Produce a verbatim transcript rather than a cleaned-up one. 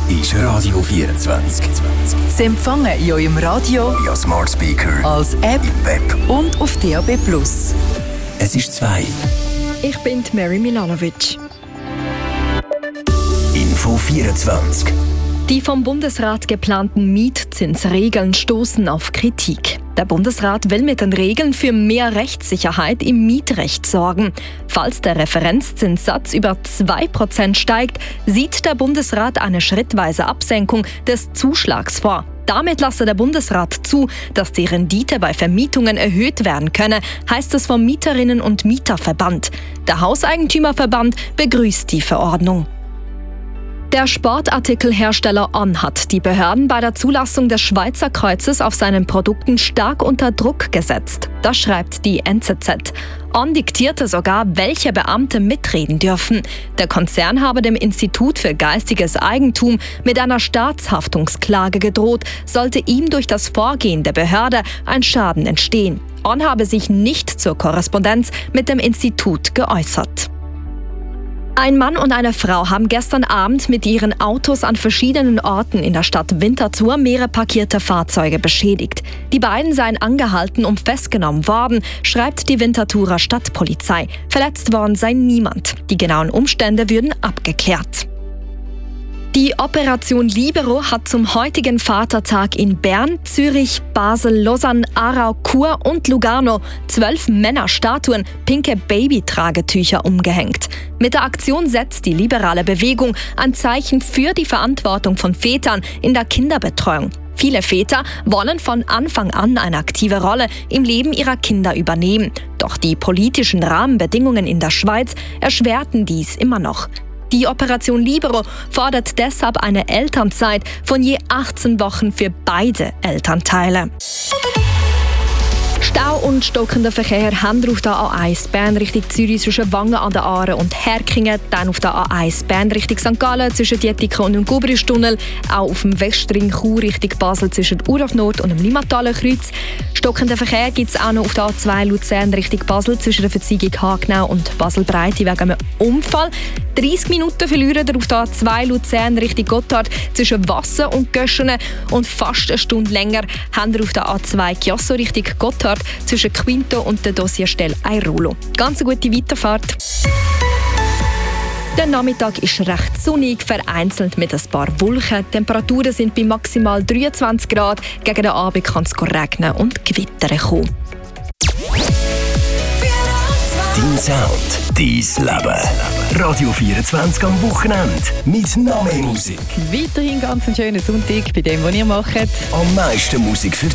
ist Radio vierundzwanzig. Sie empfangen in eurem Radio, via Smart Speaker, als App im Web und auf D A B Plus. Es ist zwei. Ich bin die Mary Milanovic. Info vierundzwanzig. Die vom Bundesrat geplanten Mietzinsregeln stoßen auf Kritik. Der Bundesrat will mit den Regeln für mehr Rechtssicherheit im Mietrecht sorgen. Falls der Referenzzinssatz über zwei Prozent steigt, sieht der Bundesrat eine schrittweise Absenkung des Zuschlags vor. Damit lasse der Bundesrat zu, dass die Rendite bei Vermietungen erhöht werden könne, heißt es vom Mieterinnen- und Mieterverband. Der Hauseigentümerverband begrüßt die Verordnung. Der Sportartikelhersteller On hat die Behörden bei der Zulassung des Schweizer Kreuzes auf seinen Produkten stark unter Druck gesetzt. Das schreibt die N Z Z. On diktierte sogar, welche Beamte mitreden dürfen. Der Konzern habe dem Institut für geistiges Eigentum mit einer Staatshaftungsklage gedroht, sollte ihm durch das Vorgehen der Behörde ein Schaden entstehen. On habe sich nicht zur Korrespondenz mit dem Institut geäußert. Ein Mann und eine Frau haben gestern Abend mit ihren Autos an verschiedenen Orten in der Stadt Winterthur mehrere parkierte Fahrzeuge beschädigt. Die beiden seien angehalten und festgenommen worden, schreibt die Winterthurer Stadtpolizei. Verletzt worden sei niemand. Die genauen Umstände würden abgeklärt. Die Operation Libero hat zum heutigen Vatertag in Bern, Zürich, Basel, Lausanne, Aarau, Chur und Lugano zwölf Männerstatuen, pinke Babytragetücher umgehängt. Mit der Aktion setzt die liberale Bewegung ein Zeichen für die Verantwortung von Vätern in der Kinderbetreuung. Viele Väter wollen von Anfang an eine aktive Rolle im Leben ihrer Kinder übernehmen. Doch die politischen Rahmenbedingungen in der Schweiz erschwerten dies immer noch. Die Operation Libero fordert deshalb eine Elternzeit von je achtzehn Wochen für beide Elternteile. Stau und stockender Verkehr haben wir auf der A eins Bern Richtung Zürich zwischen Wangen an der Aare und Herkingen, dann auf der A eins Bern Richtung Sankt Gallen zwischen Dietike und dem Gubristunnel, auch auf dem Westring Chur Richtung Basel zwischen Urlaub Nord und dem Limataler Kreuz. Stockender Verkehr gibt es auch noch auf der A zwei Luzern Richtung Basel zwischen der Verziegung Hagenau und Basel-Breite wegen einem Unfall. dreißig Minuten verlieren wir auf der A zwei Luzern Richtung Gotthard zwischen Wassen und Göschene und fast eine Stunde länger haben wir auf der A zwei Chiasso Richtung Gotthard zwischen Quinto und der Dossierstelle Airolo. Ganz eine gute Weiterfahrt. Der Nachmittag ist recht sonnig, vereinzelt mit ein paar Wolken. Die Temperaturen sind bei maximal dreiundzwanzig Grad. Gegen den Abend kann es regnen und gewittern kommen. Dein Sound, dein Leben. Radio vierundzwanzig am Wochenende. Mit noch mehr Musik. Weiterhin ganz einen schönen Sonntag bei dem, was ihr macht. Am meisten Musik für